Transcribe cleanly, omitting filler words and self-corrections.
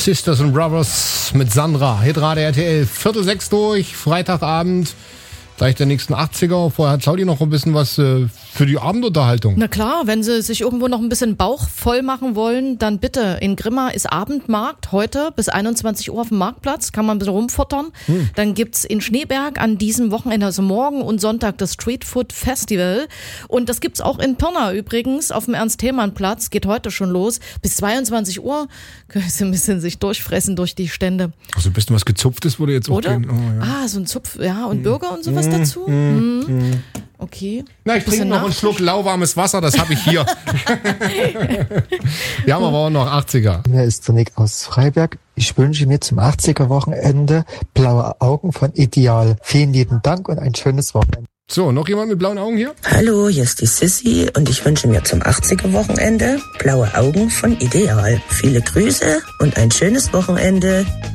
Sisters and Brothers mit Sandra. Hitradio RTL, 5:45 durch, Freitagabend. Gleich der nächsten 80er. Vorher hat Claudia noch ein bisschen was für die Abendunterhaltung. Na klar, wenn Sie sich irgendwo noch ein bisschen Bauch voll machen wollen, dann bitte. In Grimma ist Abendmarkt heute bis 21 Uhr auf dem Marktplatz. Kann man ein bisschen rumfuttern. Dann gibt's in Schneeberg an diesem Wochenende, also morgen und Sonntag, das Street Food Festival. Und das gibt's auch in Pirna übrigens auf dem Ernst-Thälmann-Platz. Geht heute schon los. Bis 22 Uhr können Sie ein bisschen sich durchfressen durch die Stände. Also ein bisschen was Gezupftes würde jetzt auch Oder? gehen. Oh, ja. So ein Zupf, ja, und Burger und sowas dazu. Okay. Na, ich trinke noch einen Schluck lauwarmes Wasser, das habe ich hier. Wir haben aber auch noch 80er. Hier ist der Nick aus Freiberg. Ich wünsche mir zum 80er-Wochenende blaue Augen von Ideal. Vielen lieben Dank und ein schönes Wochenende. So, noch jemand mit blauen Augen hier? Hallo, hier ist die Sissy und ich wünsche mir zum 80er-Wochenende blaue Augen von Ideal. Viele Grüße und ein schönes Wochenende.